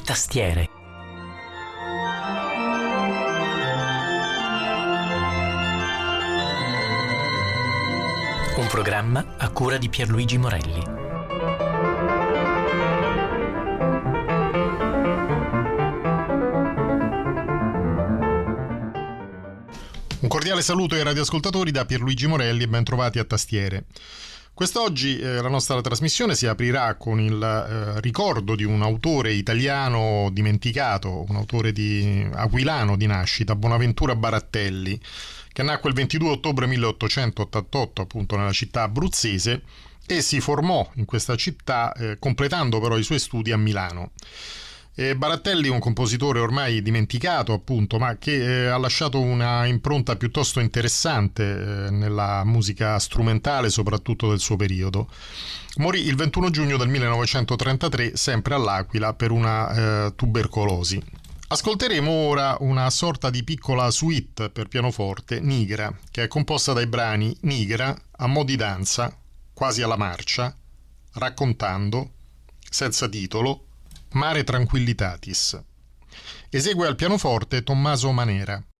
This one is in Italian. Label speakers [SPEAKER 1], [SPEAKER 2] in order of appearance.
[SPEAKER 1] tastiere. Un programma a cura di Pierluigi Morelli.
[SPEAKER 2] Un cordiale saluto ai radioascoltatori da Pierluigi Morelli e ben trovati a Tastiere. Quest'oggi la nostra trasmissione si aprirà con il ricordo di un autore italiano dimenticato, un autore aquilano di nascita, Bonaventura Barattelli, che nacque il 22 ottobre 1888 appunto nella città abruzzese e si formò in questa città completando però i suoi studi a Milano. Barattelli è un compositore ormai dimenticato appunto, ma che ha lasciato una impronta piuttosto interessante nella musica strumentale, soprattutto del suo periodo. Morì il 21 giugno del 1933 sempre all'Aquila per una tubercolosi. Ascolteremo ora una sorta di piccola suite per pianoforte, Nigra, che è composta dai brani Nigra, A mo' di danza, Quasi alla marcia, Raccontando, Senza titolo, Mare Tranquillitatis. Esegue al pianoforte Tommaso Manera.